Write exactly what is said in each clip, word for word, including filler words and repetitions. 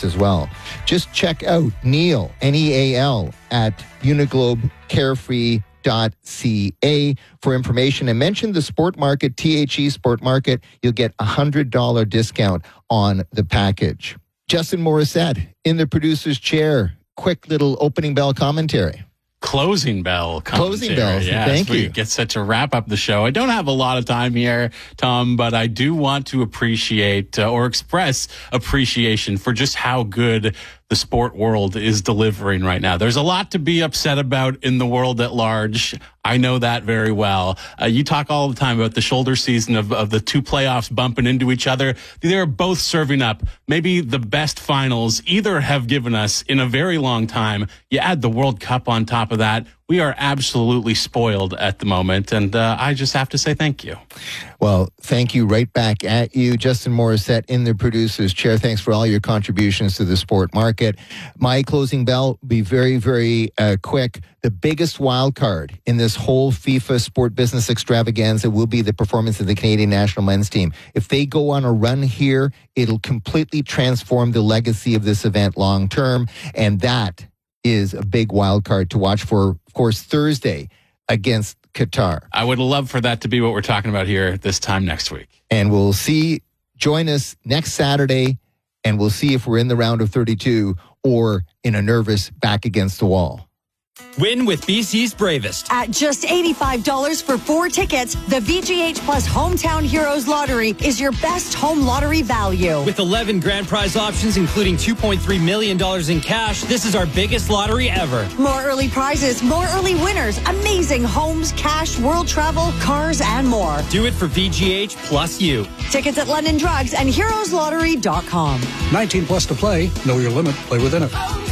tickets as well. Just check out Neil, N E A L, at Uniglobe Carefree dot c a for information, and mention the Sport Market, T H E Sport Market. You'll get a one hundred dollars discount on the package. Justin Morissette in the producer's chair. Quick little opening bell commentary. Closing bell commentary. Closing bells. Yes, Thank we you. get set to wrap up the show. I don't have a lot of time here, Tom, but I do want to appreciate uh, or express appreciation for just how good the sport world is delivering right now. There's a lot to be upset about in the world at large. I know that very well. Uh, you talk all the time about the shoulder season of, of the two playoffs bumping into each other. They're both serving up maybe the best finals either have given us in a very long time. You add the World Cup on top of that. We are absolutely spoiled at the moment, and uh, I just have to say thank you. Well, thank you right back at you. Justin Morissette in the producer's chair. Thanks for all your contributions to the sport market. My closing bell will be very, very uh, quick. The biggest wild card in this whole FIFA sport business extravaganza will be the performance of the Canadian national men's team. If they go on a run here, it'll completely transform the legacy of this event long term, and that is a big wild card to watch for, of course, Thursday against Qatar. I would love for that to be what we're talking about here this time next week. And we'll see, join us next Saturday, and we'll see if we're in the round of thirty-two or in a nervous back against the wall. Win with B C's Bravest. At just eighty-five dollars for four tickets, the V G H Plus Hometown Heroes Lottery is your best home lottery value. With eleven grand prize options, including two point three million dollars in cash, this is our biggest lottery ever. More early prizes, more early winners, amazing homes, cash, world travel, cars, and more. Do it for V G H plus you. Tickets at London Drugs and heroes lottery dot com. nineteen plus to play. Know your limit. Play within it.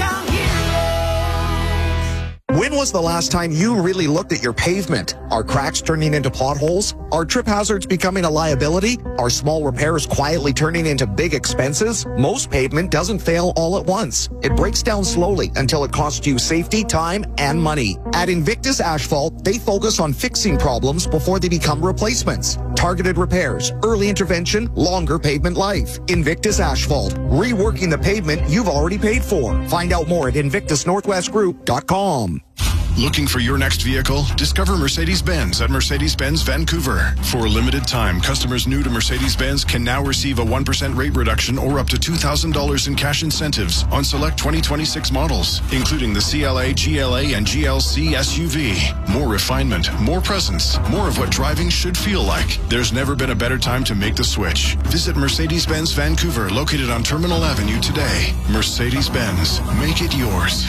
When was the last time you really looked at your pavement? Are cracks turning into potholes? Are trip hazards becoming a liability? Are small repairs quietly turning into big expenses? Most pavement doesn't fail all at once. It breaks down slowly until it costs you safety, time, and money. At Invictus Asphalt, they focus on fixing problems before they become replacements. Targeted repairs, early intervention, longer pavement life. Invictus Asphalt, reworking the pavement you've already paid for. Find out more at invictus northwest group dot com. Looking for your next vehicle? Discover Mercedes-Benz at Mercedes-Benz Vancouver. For a limited time, customers new to Mercedes-Benz can now receive a one percent rate reduction or up to two thousand dollars in cash incentives on select twenty twenty-six models, including the C L A, G L A, and G L C S U V. More refinement, more presence, more of what driving should feel like. There's never been a better time to make the switch. Visit Mercedes-Benz Vancouver, located on Terminal Avenue today. Mercedes-Benz, make it yours.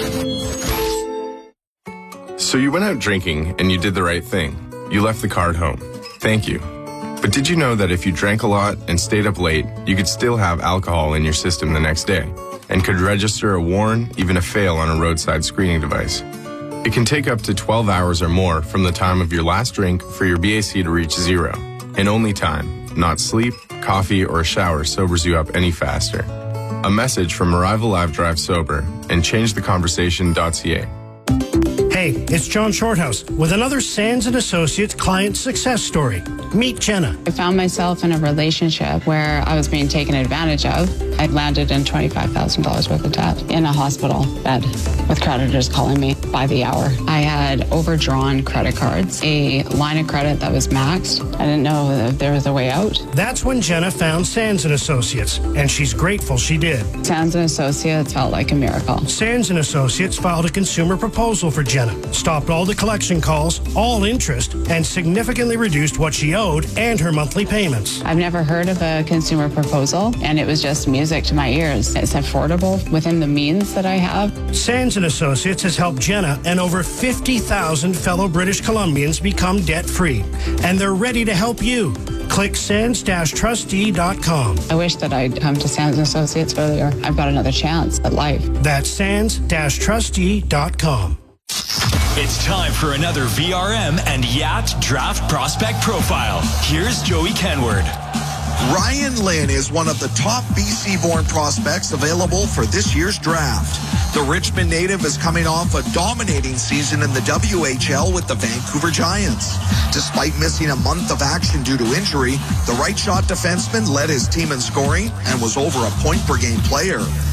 So you went out drinking and you did the right thing. You left the car at home. Thank you. But did you know that if you drank a lot and stayed up late, you could still have alcohol in your system the next day and could register a warn, even a fail on a roadside screening device? It can take up to twelve hours or more from the time of your last drink for your B A C to reach zero. And only time, not sleep, coffee, or a shower sobers you up any faster. A message from Arrival Live Drive Sober and change the conversation dot c a. Hey, it's John Shorthouse with another Sands and Associates client success story. Meet Jenna. I found myself in a relationship where I was being taken advantage of. I landed in twenty-five thousand dollars worth of debt in a hospital bed with creditors calling me by the hour. I had overdrawn credit cards, a line of credit that was maxed. I didn't know if there was a way out. That's when Jenna found Sands and Associates, and she's grateful she did. Sands and Associates felt like a miracle. Sands and Associates filed a consumer proposal for Jenna, stopped all the collection calls, all interest, and significantly reduced what she owed and her monthly payments. I've never heard of a consumer proposal, and it was just music to my ears. It's affordable within the means that I have. Sands and Associates has helped Jenna and over fifty thousand fellow British Columbians become debt-free, and they're ready to help you. Click sands dash trustee dot com. I wish that I'd come to Sands and Associates earlier. I've got another chance at life. That's sands dash trustee dot com. It's time for another V R M and Yacht Draft Prospect Profile. Here's Joey Kenward. Ryan Lynn is one of the top B C-born prospects available for this year's draft. The Richmond native is coming off a dominating season in the W H L with the Vancouver Giants. Despite missing a month of action due to injury, the right-shot defenseman led his team in scoring and was over a point-per-game player.